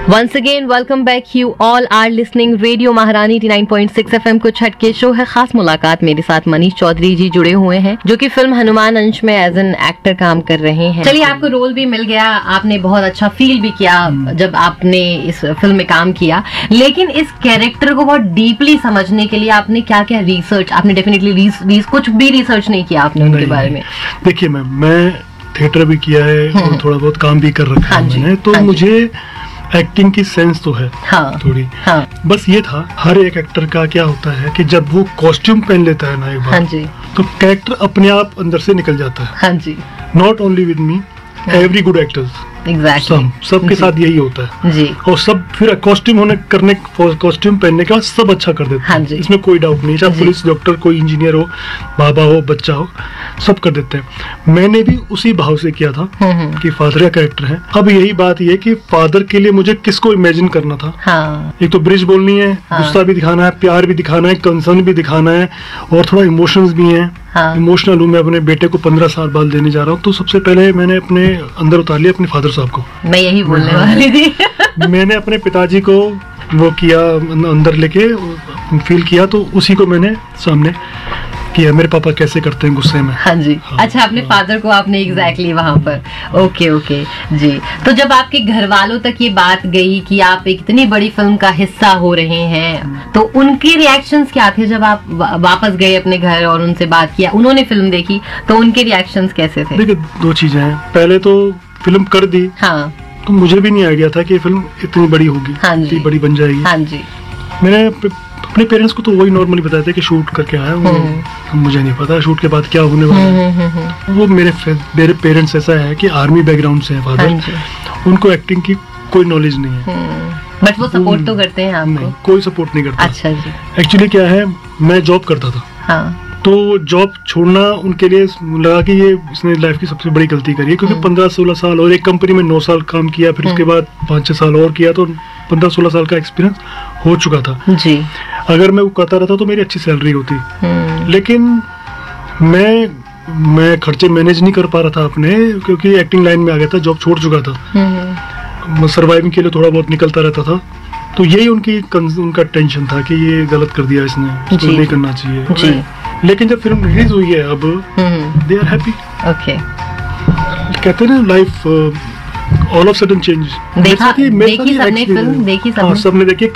Once again, welcome back. You all are listening Radio महारानी 89.6 FM कुछ हटके show है खास मुलाकात। मेरे साथ मनीष चौधरी जी जुड़े हुए हैं जो कि फिल्म हनुमान अंश में एज एन एक्टर काम कर रहे हैं। चलिए, आपको रोल भी मिल गया, आपने बहुत अच्छा फील भी किया जब आपने इस फिल्म में काम किया, लेकिन इस कैरेक्टर को बहुत डीपली समझने के लिए आपने क्या क्या रिसर्च, आपने डेफिनेटली कुछ भी रिसर्च नहीं किया आपने उनके बारे में? देखिए मैं थिएटर भी किया है और थोड़ा बहुत काम भी कर रखा है मैंने, तो मुझे एक्टिंग की सेंस तो है थोड़ी। बस ये था, हर एक एक्टर का क्या होता है कि जब वो कॉस्ट्यूम पहन लेता है ना एक बार, तो कैरेक्टर अपने आप अंदर से निकल जाता है। Not only with me, every good actors, सबके साथ यही होता है जी। और सब फिर कॉस्ट्यूम कॉस्ट्यूम पहनने के बाद सब अच्छा कर देते हैं, इसमें कोई डाउट नहीं। चाहे पुलिस, डॉक्टर, कोई इंजीनियर हो, बाबा हो, बच्चा हो, सब कर देते हैं। मैंने भी उसी भाव से किया था कि फादर का कैरेक्टर है। अब यही बात ये कि फादर के लिए मुझे किसको इमेजिन करना था। एक तो ब्रिज बोलनी है, गुस्सा भी दिखाना है, प्यार भी दिखाना है, कंसर्न भी दिखाना है, और थोड़ा इमोशंस भी है। इमोशनल हूँ मैं, अपने बेटे को 15 साल बाद देने जा रहा हूँ, तो सबसे पहले मैंने अपने अंदर उतार लिया अपने फादर साहब को। मैं यही बोलने वाली थी। मैंने अपने पिताजी को वो किया, अंदर लेके फील किया, तो उसी को मैंने सामने किया, मेरे पापा कैसे करते हैं गुस्से में। अच्छा, अपने फादर को आपने एग्जैक्टली वहाँ पर। ओके जी। तो जब आपके घर वालों तक ये बात गई कि आप एक इतनी बड़ी फिल्म का हिस्सा हो रहे हैं, तो उनके रिएक्शंस क्या थे जब आप वापस गए अपने घर और उनसे बात किया, उन्होंने फिल्म देखी तो उनके रिएक्शंस कैसे थे? देखिए, दो चीजें हैं। पहले तो फिल्म कर दी, तो मुझे भी नहीं आइडिया था कि फिल्म इतनी बड़ी होगी, इतनी बड़ी बन जाएगी। मैंने अपने पेरेंट्स को तो वही नॉर्मली बताया था कि शूट करके आया हूँ, मुझे नहीं पता शूट के बाद क्या होने वाला है। वो मेरे पेरेंट्स ऐसा है कि आर्मी बैकग्राउंड से है फादर, उनको एक्टिंग की कोई नॉलेज नहीं है। बट वो सपोर्ट तो करते हैं आपको? नहीं, कोई सपोर्ट नहीं करता। अच्छा जी। एक्चुअली क्या है, मैं जॉब करता था, तो जॉब छोड़ना उनके लिए लगा कि ये इसने लाइफ की सबसे बड़ी गलती करी है, क्योंकि 15-16 साल और एक कंपनी में 9 साल काम किया, फिर उसके बाद 5-6 साल और किया, तो 15-16 साल का एक्सपीरियंस हो चुका था जी। अगर मैं वो करता रहता तो मेरी अच्छी सैलरी होती, लेकिन मैं खर्चे मैनेज नहीं कर पा रहा था अपने, क्योंकि एक्टिंग लाइन में आ गया था, जॉब छोड़ चुका था, सर्वाइविंग के लिए थोड़ा बहुत निकलता रहता था। तो यही उनका टेंशन था कि ये गलत कर दिया इसने, इसको नहीं करना चाहिए जी। लेकिन जब फिल्म रिलीज हुई है अब, दे आर हैप्पी। ओके, कहते हैं ना, life all of sudden change. देखी सबने फिल्म, देखी सबने। सबने देखी,